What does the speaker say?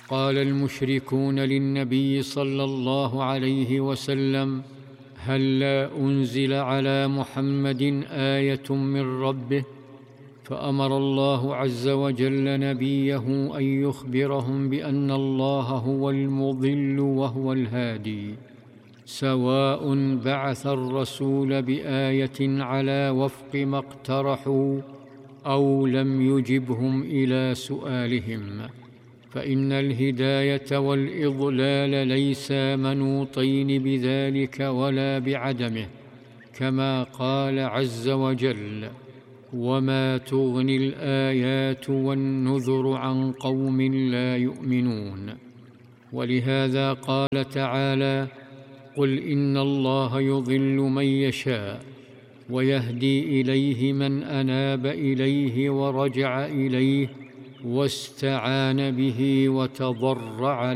قال المشركون للنبي صلى الله عليه وسلم: هلا أنزل على محمد آية من ربه؟ فأمر الله عز وجل نبيه أن يخبرهم بأن الله هو المضل وهو الهادي، سواء بعث الرسول بآية على وفق ما اقترحوا أو لم يجبهم إلى سؤالهم، فإن الهداية والإضلال ليسا منوطين بذلك ولا بعدمه، كما قال عز وجل: وما تغني الآيات والنذر عن قوم لا يؤمنون. ولهذا قال تعالى: قل إن الله يضل من يشاء ويهدي إليه من أناب إليه ورجع إليه واستعان به وتضرع